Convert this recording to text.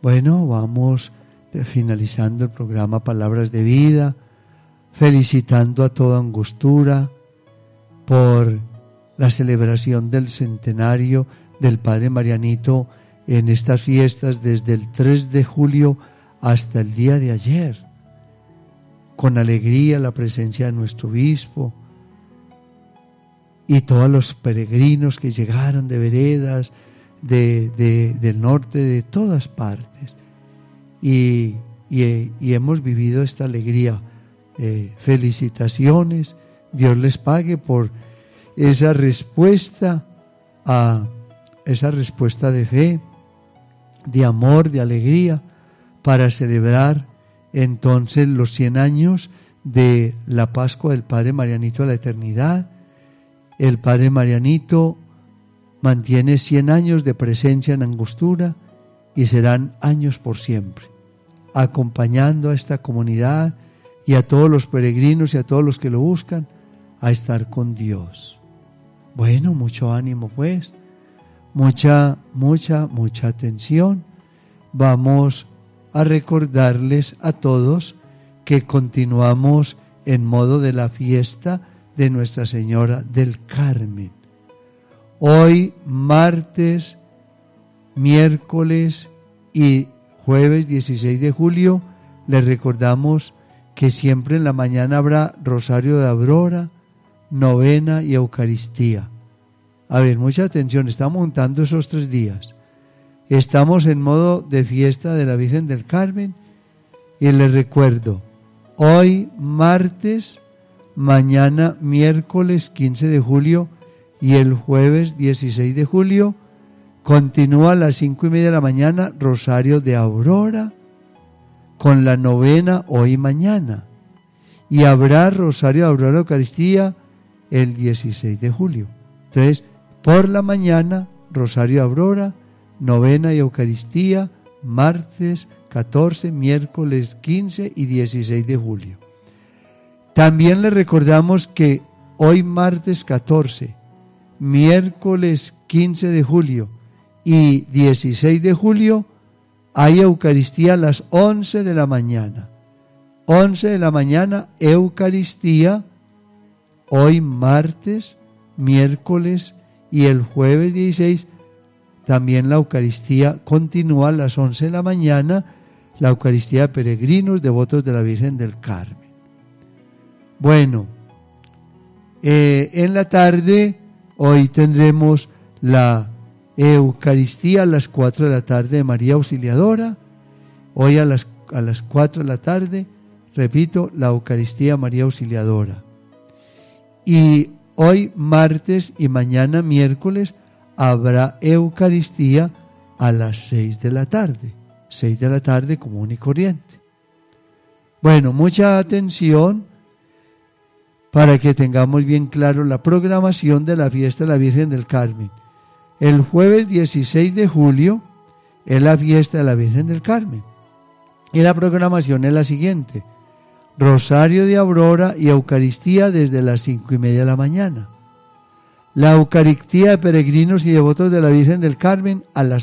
Bueno, vamos finalizando el programa Palabras de Vida, felicitando a toda Angostura por la celebración del centenario del Padre Marianito en estas fiestas desde el 3 de julio hasta el día de ayer. Con alegría la presencia de nuestro obispo y todos los peregrinos que llegaron de veredas, del norte, de todas partes. Y hemos vivido esta alegría. Felicitaciones, Dios les pague por esa respuesta de fe, de amor, de alegría, para celebrar entonces los 100 años de la Pascua del Padre Marianito a la eternidad. El Padre Marianito mantiene 100 años de presencia en Angostura y serán años por siempre, acompañando a esta comunidad y a todos los peregrinos y a todos los que lo buscan a estar con Dios. Bueno, mucho ánimo pues, mucha atención. Vamos a recordarles a todos que continuamos en modo de la fiesta de Nuestra Señora del Carmen. Hoy, martes, miércoles y jueves 16 de julio, les recordamos que siempre en la mañana habrá Rosario de Aurora, novena y Eucaristía. A ver, mucha atención, estamos juntando esos 3 días. Estamos en modo de fiesta de la Virgen del Carmen y les recuerdo, hoy martes, mañana miércoles 15 de julio y el jueves 16 de julio continúa a las 5:30 de la mañana Rosario de Aurora con la novena hoy y mañana. Y habrá Rosario de Aurora Eucaristía el 16 de julio. Entonces, por la mañana, Rosario de Aurora, novena y Eucaristía, martes 14, miércoles 15 y 16 de julio. También les recordamos que hoy martes 14, miércoles 15 de julio y 16 de julio hay Eucaristía a las 11 de la mañana. 11 de la mañana, Eucaristía, hoy martes, miércoles y el jueves 16, también la Eucaristía continúa a las 11 de la mañana, la Eucaristía de peregrinos devotos de la Virgen del Carmen. Bueno, en la tarde, hoy tendremos la Eucaristía a las 4 de la tarde de María Auxiliadora. Hoy a las 4 de la tarde, repito, la Eucaristía María Auxiliadora. Y hoy martes y mañana miércoles habrá Eucaristía a las 6 de la tarde. 6 de la tarde común y corriente. Bueno, mucha atención para que tengamos bien claro la programación de la fiesta de la Virgen del Carmen. El jueves 16 de julio es la fiesta de la Virgen del Carmen. Y la programación es la siguiente: Rosario de Aurora y Eucaristía desde las 5:30 de la mañana. La Eucaristía de peregrinos y devotos de la Virgen del Carmen a las